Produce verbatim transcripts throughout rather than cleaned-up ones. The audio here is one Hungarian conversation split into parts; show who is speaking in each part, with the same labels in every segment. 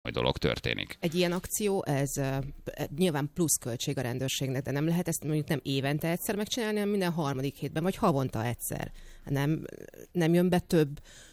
Speaker 1: dolog történik.
Speaker 2: Egy ilyen akció, ez uh, nyilván plusz költség a rendőrségnek, de nem lehet ezt mondjuk nem évente egyszer megcsinálni, hanem minden harmadik hétben, vagy havonta egyszer. Nem, nem jön be több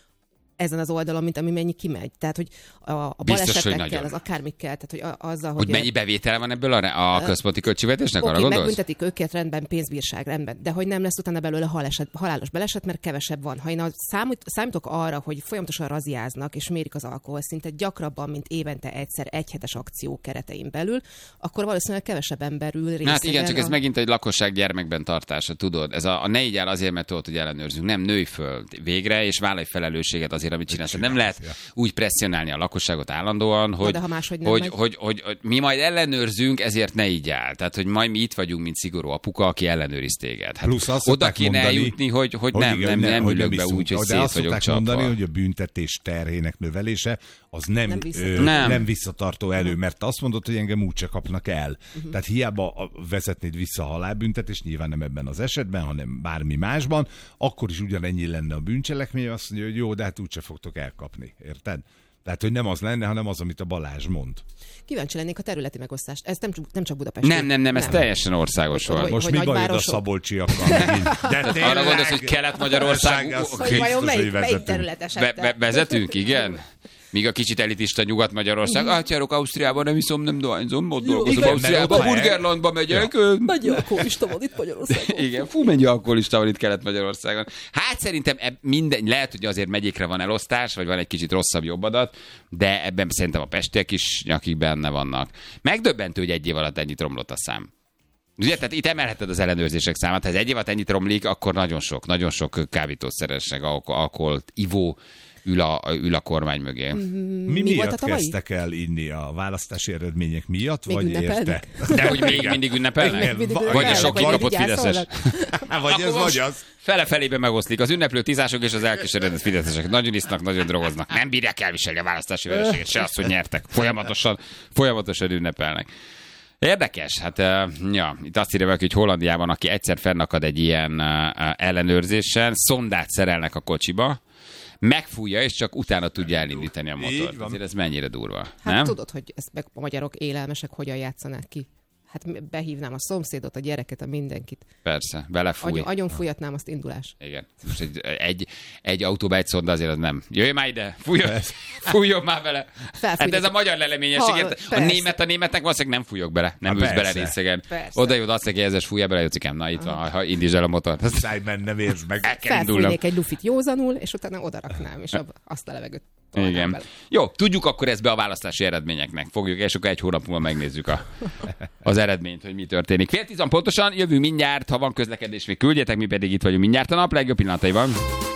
Speaker 2: ezen az oldalon, mint ami mennyi kimegy. Tehát, hogy a, a balesetekkel, az akármikkel, tehát, hogy a, azzal, hogy...
Speaker 1: Hogy mennyi bevétele van ebből a, a központi költségvetésnek,
Speaker 2: okay,
Speaker 1: arra gondolsz?
Speaker 2: Megbüntetik őket, rendben, pénzbírság, rendben, de hogy nem lesz utána belőle haleset, halálos baleset, mert kevesebb van. Ha én a számít, számítok arra, hogy folyamatosan raziáznak és mérik az alkoholszintet gyakrabban, mint évente egyszer egyhetes akció keretein belül, akkor valószínűleg kevesebb ember ül részegen.
Speaker 1: Hát igen, csak
Speaker 2: a...
Speaker 1: ez megint egy lakosság gyermekben tartása, tudod? Ez a, a ne így áll azért, mert tudod, hogy ellenőrzünk. Nem, nőj föl végre, és vállalj felelősséget azért, amit csinálsz. Nem lehet úgy presszionálni a lakosságot állandóan, hogy,
Speaker 2: de,
Speaker 1: hogy, hogy, hogy, hogy, hogy mi majd ellenőrzünk, ezért ne így áll. Tehát, hogy majd mi itt vagyunk, mint szigorú apuka, aki ellenőriz téged. Hát oda kéne mondani, eljutni, hogy, hogy, hogy nem, nem, nem, nem ülök be úgy, hogy szét vagyok csapva.
Speaker 3: Mondani, hogy a büntetés terhének növelése az nem, nem,
Speaker 2: visszatartó.
Speaker 3: Ö, nem. nem visszatartó elő, mert azt mondod, hogy engem úgyse kapnak el. Uh-huh. Tehát hiába vezetnéd vissza a halálbüntetést, nyilván nem ebben az esetben, hanem bármi másban, akkor is ugyanennyi lenne a bűncselekmény, azt mondja, hogy jó, de hát úgyse fogtok elkapni. Érted? Tehát, hogy nem az lenne, hanem az, amit a Balázs mond.
Speaker 2: Kíváncsi lennék a területi megosztást. Ez nem, nem csak Budapest.
Speaker 1: Nem, nem, nem, ez nem. Teljesen országos volt.
Speaker 3: Most mi bajod a szabolcsiakkal? De
Speaker 1: arra gondolsz, hogy Kelet-Magyarország...
Speaker 2: Vajon melyik, melyik terület esettel?
Speaker 1: Be, be, vezetünk, igen? Míg a kicsit elitista Nyugat-Magyarország. Mm. Hát járok Ausztriában, nem iszom, nem dohányzom, ott dolgozom Ausztriában, Burgerlandba megyek.
Speaker 2: Mennyi alkoholista van itt Magyarországon?
Speaker 1: Igen, fú, mennyi alkoholista van itt Kelet-Magyarországon. Hát szerintem minden, lehet, hogy azért megyékre van elosztás, vagy van egy kicsit rosszabb jobb adat, de ebben szerintem a pestiek is nyakik benne vannak. Megdöbbentő, hogy egy év alatt ennyit romlott a szám. Ugye, tehát itt emelheted az ellenőrzések számát. Ha ez egy év alatt ennyit romlik, akkor nagyon sok, nagyon sok kábítószeresnek, alkoholt, ivó ül a, ül a kormány mögé.
Speaker 3: Mi, Mi miatt kezdtek el inni? A választási eredmények miatt?
Speaker 2: Még
Speaker 3: vagy érte?
Speaker 1: De hogy még mindig ünnepelnek? Még mindig vagy a sok kikapott fideszes?
Speaker 3: Vagy ez, vagy az.
Speaker 1: Fele-felébe megoszlik az ünneplő tízások és az elkeseredett fideszesek. Nagyon isznak, nagyon drogoznak. Nem bírják elviselni a választási vereséget, se azt, hogy nyertek. Folyamatosan, folyamatosan ünnepelnek. Érdekes, hát uh, ja, itt azt írja valaki, hogy Hollandiában, aki egyszer fennakad egy ilyen uh, ellenőrzésen, szondát szerelnek a kocsiba, megfújja, és csak utána tudja elindítani a motort. Azért ez mennyire durva,
Speaker 2: hát
Speaker 1: nem?
Speaker 2: Tudod, hogy ezt meg a magyarok élelmesek hogyan játszanák ki? Hát behívnám a szomszédot, a gyereket, a mindenkit.
Speaker 1: Persze, belefúj.
Speaker 2: Agyon, agyon fújatnám azt indulás.
Speaker 1: Igen. Most egy, egy, egy autóba egy szonda azért az nem. Jöjj már ide, fújjon, fújjon már bele. Hát ez a magyar leleményesség. A német a németnek valószínűleg nem fújok bele. Nem ülsz bele részegen. Oda jut azt, hogy ezes fújja bele, Jocikám, na itt van, ha indítsd el a motor.
Speaker 3: Szállj benne, vérsz meg.
Speaker 2: Felfújnék egy lufit józanul, és utána odaraknám, és azt a levegőt.
Speaker 1: Igen. Bele. Jó, tudjuk akkor ezt be a választási eredményeknek. Fogjuk, és akkor egy hónap múlva megnézzük a, az eredményt, hogy mi történik. Fél tízan pontosan, jövünk mindjárt, ha van közlekedés, még küldjetek, mi pedig itt vagyunk mindjárt a nap legjobb pillanataiban.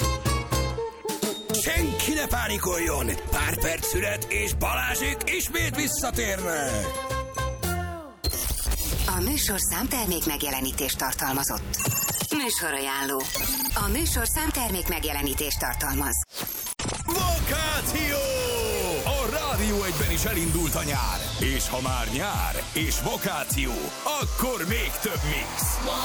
Speaker 4: Senki ne pánikoljon! Pár perc szület, és Balázsék ismét visszatérnek!
Speaker 5: A műsorszám termék megjelenítést tartalmazott. Műsorajánló. A műsorszám termék megjelenítést tartalmaz.
Speaker 4: Vakáció! A Rádió egyben is elindult a nyár. És ha már nyár és vakáció, akkor még több mix.